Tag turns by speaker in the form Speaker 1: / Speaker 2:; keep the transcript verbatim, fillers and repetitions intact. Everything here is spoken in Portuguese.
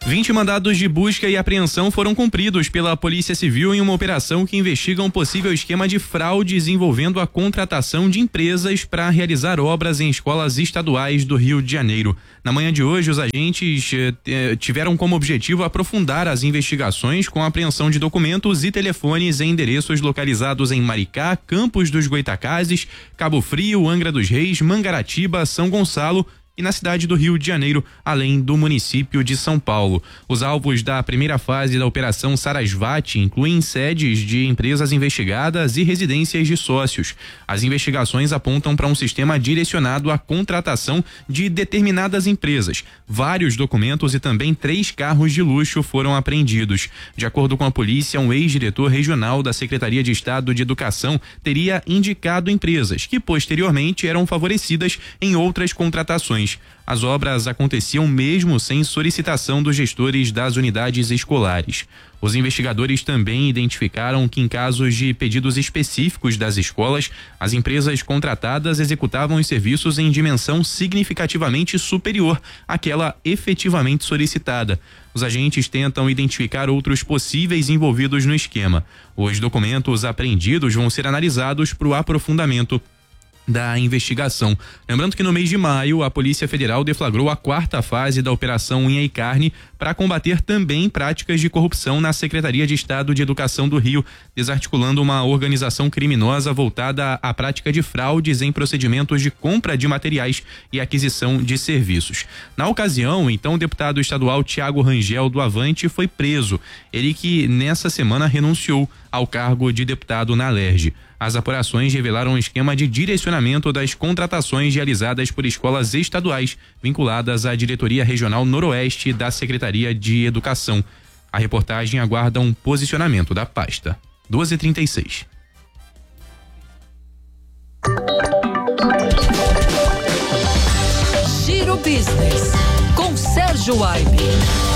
Speaker 1: vinte mandados de busca e apreensão foram cumpridos pela Polícia Civil em uma operação que investiga um possível esquema de fraudes envolvendo a contratação de empresas para realizar obras em escolas estaduais do Rio de Janeiro. Na manhã de hoje, os agentes eh, tiveram como objetivo aprofundar as investigações com a apreensão de documentos e telefones em endereços localizados em Maricá, Campos dos Goitacazes, Cabo Frio, Angra dos Reis, Mangaratiba, São Gonçalo e na cidade do Rio de Janeiro, além do município de São Paulo. Os alvos da primeira fase da Operação Sarasvati incluem sedes de empresas investigadas e residências de sócios. As investigações apontam para um sistema direcionado à contratação de determinadas empresas. Vários documentos e também três carros de luxo foram apreendidos. De acordo com a polícia, um ex-diretor regional da Secretaria de Estado de Educação teria indicado empresas que posteriormente eram favorecidas em outras contratações. As obras aconteciam mesmo sem solicitação dos gestores das unidades escolares. Os investigadores também identificaram que, em casos de pedidos específicos das escolas, as empresas contratadas executavam os serviços em dimensão significativamente superior àquela efetivamente solicitada. Os agentes tentam identificar outros possíveis envolvidos no esquema. Os documentos apreendidos vão ser analisados para o aprofundamento da investigação. Lembrando que no mês de maio, a Polícia Federal deflagrou a quarta fase da Operação Unha e Carne para combater também práticas de corrupção na Secretaria de Estado de Educação do Rio, desarticulando uma organização criminosa voltada à prática de fraudes em procedimentos de compra de materiais e aquisição de serviços. Na ocasião, então, o deputado estadual Tiago Rangel do Avante foi preso. Ele que nessa semana renunciou ao cargo de deputado na Alerj. As apurações revelaram um esquema de direcionamento das contratações realizadas por escolas estaduais vinculadas à Diretoria Regional Noroeste da Secretaria de Educação. A reportagem aguarda um posicionamento da pasta. doze e trinta e seis.
Speaker 2: Giro Business, com Sérgio Aibe.